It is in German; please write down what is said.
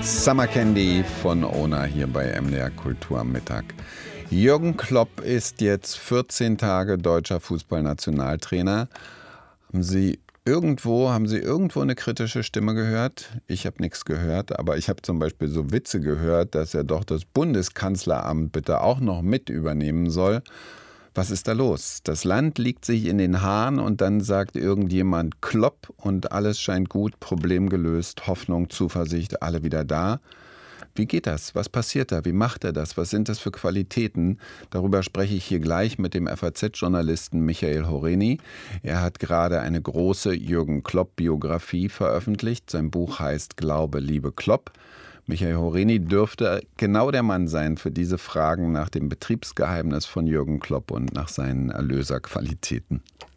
Summer Candy von Ona hier bei MDR Kultur am Mittag. Jürgen Klopp ist jetzt 14 Tage deutscher Fußballnationaltrainer. Haben Sie irgendwo eine kritische Stimme gehört? Ich habe nichts gehört, aber ich habe zum Beispiel so Witze gehört, dass er doch das Bundeskanzleramt bitte auch noch mit übernehmen soll. Was ist da los? Das Land liegt sich in den Haaren und dann sagt irgendjemand Klopp und alles scheint gut, Problem gelöst, Hoffnung, Zuversicht, alle wieder da. Wie geht das? Was passiert da? Wie macht er das? Was sind das für Qualitäten? Darüber spreche ich hier gleich mit dem FAZ-Journalisten Michael Horeni. Er hat gerade eine große Jürgen Klopp-Biografie veröffentlicht. Sein Buch heißt Glaube, Liebe, Klopp. Michael Horeni dürfte genau der Mann sein für diese Fragen nach dem Betriebsgeheimnis von Jürgen Klopp und nach seinen Erlöserqualitäten.